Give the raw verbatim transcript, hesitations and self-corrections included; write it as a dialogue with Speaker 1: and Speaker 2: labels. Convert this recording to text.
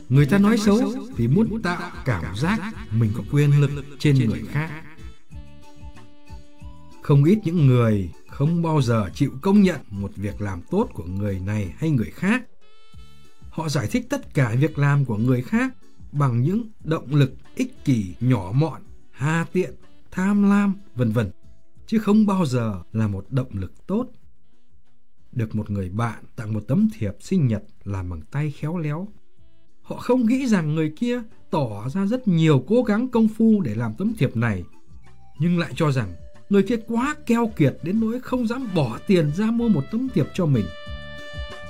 Speaker 1: Người ta nói xấu vì muốn tạo cảm giác mình có quyền lực trên người khác. Không ít những người không bao giờ chịu công nhận một việc làm tốt của người này hay người khác. Họ giải thích tất cả việc làm của người khác bằng những động lực ích kỷ, nhỏ mọn, hà tiện, tham lam, vân vân, chứ không bao giờ là một động lực tốt. Được một người bạn tặng một tấm thiệp sinh nhật làm bằng tay khéo léo. Họ không nghĩ rằng người kia tỏ ra rất nhiều cố gắng công phu để làm tấm thiệp này, nhưng lại cho rằng người kia quá keo kiệt đến nỗi không dám bỏ tiền ra mua một tấm thiệp cho mình.